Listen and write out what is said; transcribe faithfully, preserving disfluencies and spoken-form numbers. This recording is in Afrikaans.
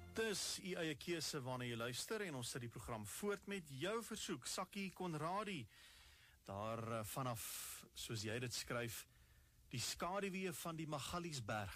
Dis u eie keuse waarna jy luister en ons sit die program voort met jou versoek, Sakkie Konradi. Daar uh, vanaf, soos jy dit skryf, die skaduwee van die Magaliesberg.